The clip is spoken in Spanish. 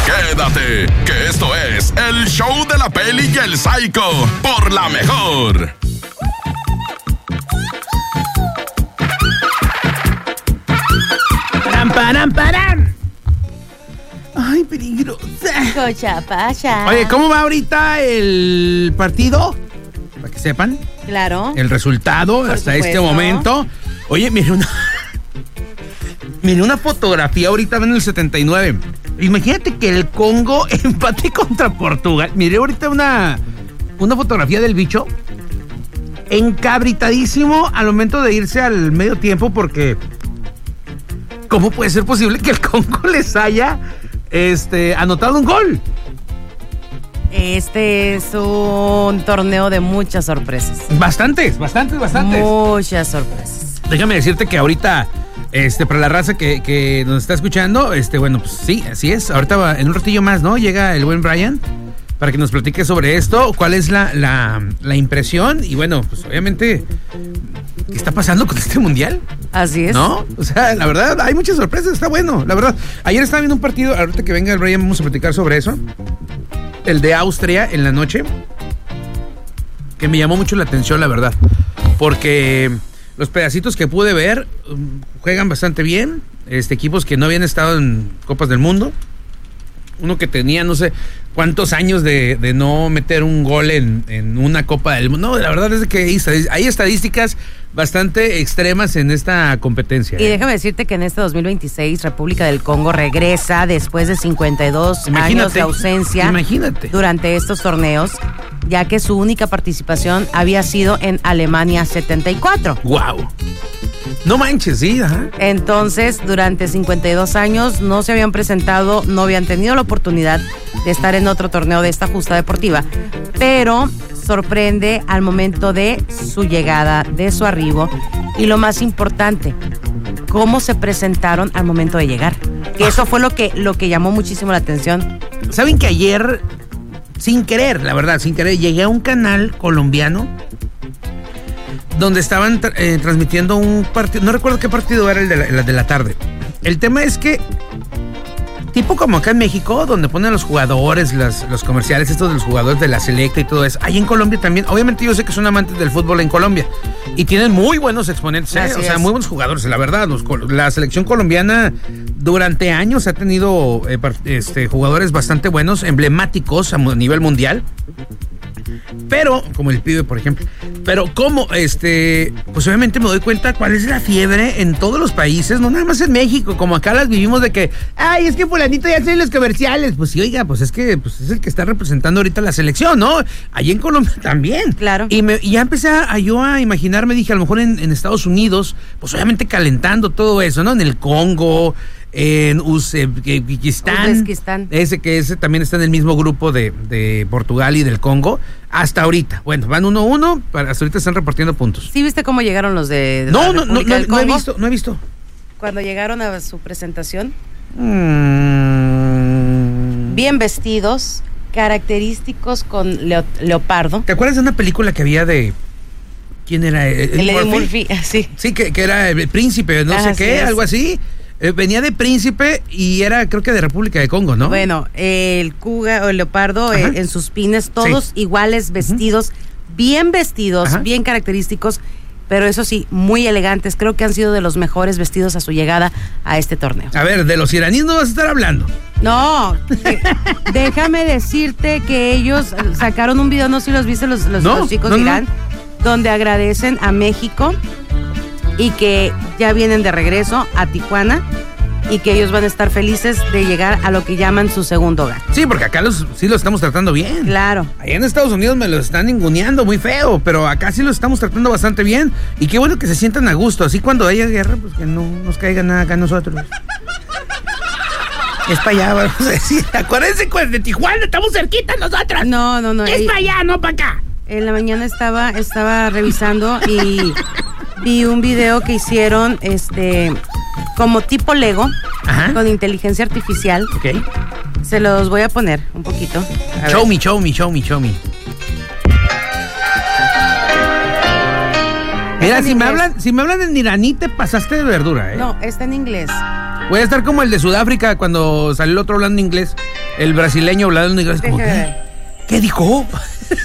Quédate, que esto es el show de la Peli y el Psycho por La Mejor. ¡Param, param, param! ¡Ay, peligrosa! Cocha, pasa. Oye, ¿cómo va ahorita el partido? Para que sepan. Claro. El resultado Por hasta supuesto. este momento. Oye, mire una fotografía ahorita en el 79. Imagínate que el Congo empate contra Portugal. Miré ahorita una fotografía del bicho encabritadísimo al momento de irse al medio tiempo porque ¿cómo puede ser posible que el Congo les haya anotado un gol? Este es un torneo de muchas sorpresas. Bastantes. Muchas sorpresas. Déjame decirte que ahorita, para la raza que nos está escuchando, bueno, pues sí, así es. Ahorita en un ratillo más, ¿no? Llega el buen Brian para que nos platique sobre esto, cuál es la impresión y bueno, pues obviamente, ¿qué está pasando con este mundial? Así es. ¿No? O sea, la verdad, hay muchas sorpresas, está bueno, la verdad. Ayer estaba viendo un partido, ahorita que venga el Brian vamos a platicar sobre eso. El de Austria en la noche, que me llamó mucho la atención, la verdad, porque los pedacitos que pude ver juegan bastante bien, equipos que no habían estado en Copas del Mundo, uno que tenía no sé cuántos años de no meter un gol en una Copa del Mundo. No, la verdad es que hay estadísticas bastante extremas en esta competencia. Y déjame decirte que en este 2026 República del Congo regresa después de 52 años de ausencia. Imagínate. Durante estos torneos, ya que su única participación había sido en Alemania 74. ¡Wow! No manches, sí, ajá. Entonces, durante 52 años no se habían presentado, no habían tenido la oportunidad de estar en otro torneo de esta justa deportiva, pero sorprende al momento de su llegada, de su arribo, y lo más importante, cómo se presentaron al momento de llegar. Que eso fue lo que llamó muchísimo la atención. ¿Saben que ayer, sin querer, llegué a un canal colombiano donde estaban transmitiendo un partido, no recuerdo qué partido era el de la tarde. El tema es que, tipo como acá en México, donde ponen los jugadores, los comerciales, estos de los jugadores de la selecta y todo eso, ahí en Colombia también, obviamente yo sé que son amantes del fútbol en Colombia, y tienen muy buenos exponentes, muy buenos jugadores, la verdad. La selección colombiana durante años ha tenido jugadores bastante buenos, emblemáticos a nivel mundial. Pero, como el Pibe, por ejemplo. Pero como, pues obviamente me doy cuenta cuál es la fiebre en todos los países, no nada más en México, como acá las vivimos de que, ay, es que fulanito ya sale los comerciales. Pues sí, oiga, pues es que pues es el que está representando ahorita la selección, ¿no? Allí en Colombia también. Claro. Y ya empecé yo a imaginarme, dije, a lo mejor en Estados Unidos, pues obviamente calentando todo eso, ¿no? En el Congo, en Uzbekistán, ese también está en el mismo grupo de Portugal y del Congo, hasta ahorita. Bueno, van 1-1, hasta ahorita están repartiendo puntos. ¿Sí viste cómo llegaron los de No he visto. Cuando llegaron a su presentación, bien vestidos, característicos con leopardo. ¿Te acuerdas de una película que había de... ¿Quién era? El Eddie Murphy, sí. Sí, que era el príncipe, algo así. Venía de príncipe y era, creo que de República de Congo, ¿no? Bueno, el cougar o el leopardo en sus pines, todos iguales, vestidos, bien vestidos, bien característicos, pero eso sí, muy elegantes. Creo que han sido de los mejores vestidos a su llegada a este torneo. A ver, de los iraníes no vas a estar hablando. No, déjame decirte que ellos sacaron un video, no sé si los viste los chicos de Irán, donde agradecen a México y que ya vienen de regreso a Tijuana y que ellos van a estar felices de llegar a lo que llaman su segundo hogar. Sí, porque acá sí los estamos tratando bien. Claro. Allá en Estados Unidos me los están ninguneando muy feo, pero acá sí los estamos tratando bastante bien. Y qué bueno que se sientan a gusto, así cuando haya guerra, pues que no nos caiga nada acá a nosotros. Es para allá, vamos a decir. Acuérdense, pues, de Tijuana, estamos cerquita nosotros. No. Es para allá, no para acá. En la mañana estaba revisando y vi un video que hicieron como tipo Lego, con inteligencia artificial. Ok. Se los voy a poner un poquito. Show me. Mira, si me hablan en iraní te pasaste de verdura, ¿eh? No, está en inglés. Voy a estar como el de Sudáfrica cuando salió el otro hablando inglés. El brasileño hablando inglés. Como, ¿qué dijo?